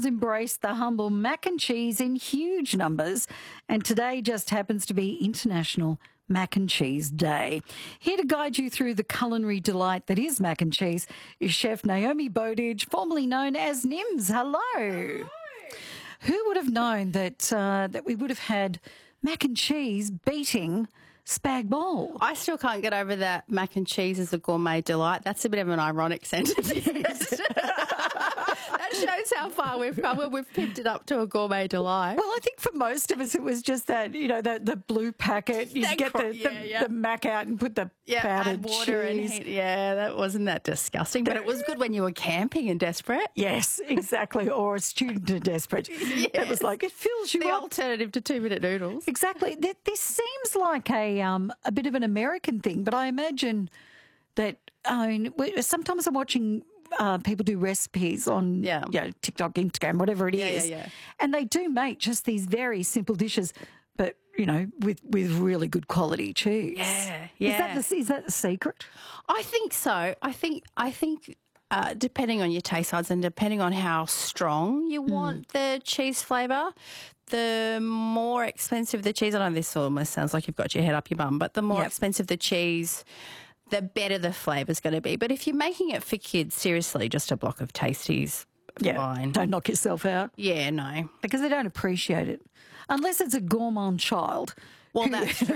Australians embrace the humble mac and cheese in huge numbers, and today just happens to be International Mac and Cheese Day. Here to guide you through the culinary delight that is mac and cheese is Chef Naomi Bowditch, formerly known as Nims. Hello. Who would have known that we would have had mac and cheese beating spag bol? I still can't get over that mac and cheese is a gourmet delight. That's a bit of an ironic sentence. That shows how far we've come when we've picked it up to a gourmet delight. Well, I think for most of us it was just that, the blue packet. You get the mac out and put the powdered add water cheese. and heat. Yeah, that wasn't that disgusting. But it was good when you were camping and desperate. Yes, exactly. Or a student and desperate. Yes. It was like, it fills you the up. alternative to 2-minute noodles. Exactly. This seems like a bit of an American thing, but I imagine that, sometimes I'm watching people do recipes on TikTok, Instagram, whatever it is. And they do make just these very simple dishes, but, with really good quality cheese. Yeah. Is that the secret? I think so. I think depending on your taste buds and depending on how strong you want the cheese flavour, the more expensive the cheese, I know this almost sounds like you've got your head up your bum, but the more expensive the cheese, the better the flavour's going to be. But if you're making it for kids, seriously, just a block of Tasties, fine. Don't knock yourself out. Yeah, no. Because they don't appreciate it. Unless it's a gourmand child. Well, that's true.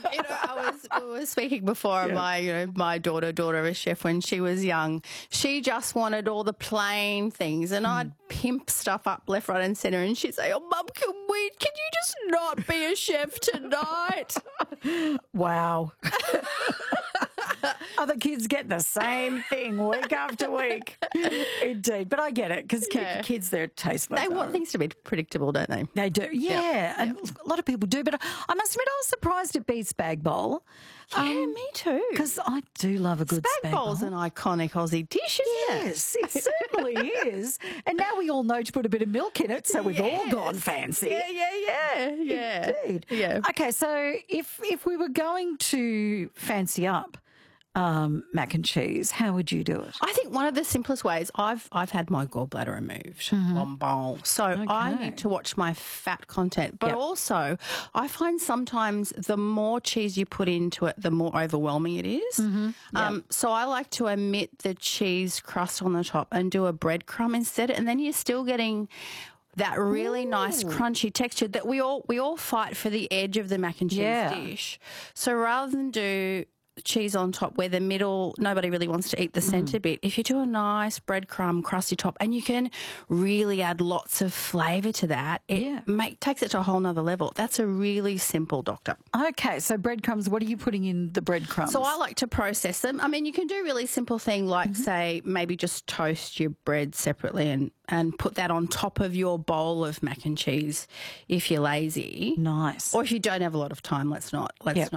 We were speaking before of my daughter of a chef when she was young. She just wanted all the plain things, and I'd pimp stuff up left, right, and centre, and she'd say, "Oh, Mum, can you just not be a chef tonight?" Wow. Other kids get the same thing week after week. Indeed. But I get it, because kids, their taste buds they want things to be predictable, don't they? They do, and a lot of people do. But I must admit, I was surprised it beat spag bol. Yeah, me too. Because I do love a good spag bol's bol. an iconic Aussie dish, isn't it? Yes, it certainly is. And now we all know to put a bit of milk in it, so we've all gone fancy. Yeah. Indeed. Yeah. Okay, so if we were going to fancy up mac and cheese, how would you do it? I think one of the simplest ways, I've had my gallbladder removed on bowl, so I need to watch my fat content. But also, I find sometimes the more cheese you put into it, the more overwhelming it is. So I like to omit the cheese crust on the top and do a breadcrumb instead, and then you're still getting that really nice crunchy texture that we all fight for the edge of the mac and cheese dish. So rather than do cheese on top where the middle, nobody really wants to eat the centre bit, if you do a nice breadcrumb crusty top, and you can really add lots of flavour to that, it takes it to a whole nother level. That's a really simple, Doctor. Okay, so breadcrumbs, what are you putting in the breadcrumbs? So I like to process them. I mean, you can do really simple thing like, say, maybe just toast your bread separately and put that on top of your bowl of mac and cheese if you're lazy. Nice. Or if you don't have a lot of time, let's not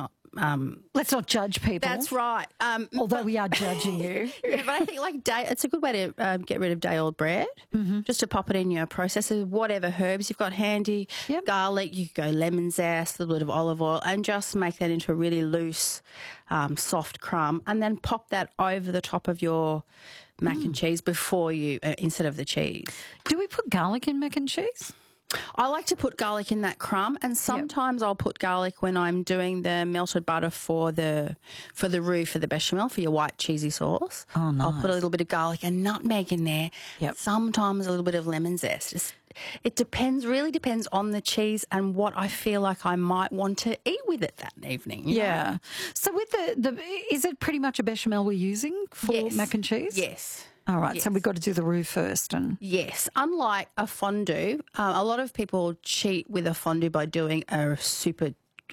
let's not judge people. That's right. Although we are judging you. But I think it's a good way to get rid of day-old bread. Just to pop it in your processor, whatever herbs you've got handy, garlic, you could go lemon zest, a little bit of olive oil, and just make that into a really loose, soft crumb, and then pop that over the top of your mac and cheese before you, instead of the cheese. Do we put garlic in mac and cheese? I like to put garlic in that crumb, and sometimes I'll put garlic when I'm doing the melted butter for the roux for the bechamel, for your white cheesy sauce. Oh, nice. I'll put a little bit of garlic and nutmeg in there. Sometimes a little bit of lemon zest. It really depends on the cheese and what I feel like I might want to eat with it that evening. Yeah. So with is it pretty much a bechamel we're using for mac and cheese? Yes. All right, so we've got to do the roux first. Yes, unlike a fondue, a lot of people cheat with a fondue by doing a super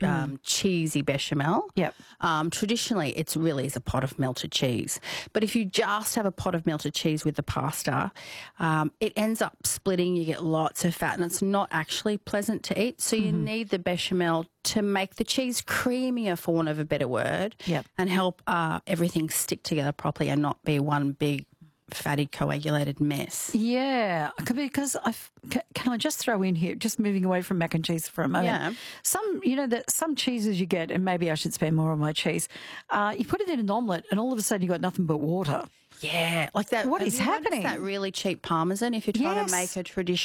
cheesy bechamel. Traditionally, it really is a pot of melted cheese. But if you just have a pot of melted cheese with the pasta, it ends up splitting. You get lots of fat, and it's not actually pleasant to eat. So you need the bechamel to make the cheese creamier, for want of a better word, and help everything stick together properly and not be one big fatty coagulated mess. Yeah, because can I just throw in here, just moving away from mac and cheese for a moment. Some cheeses you get, and maybe I should spend more on my cheese, you put it in an omelette and all of a sudden you've got nothing but water. Yeah, like that. What is happening? That really cheap parmesan. If you're trying to make a traditional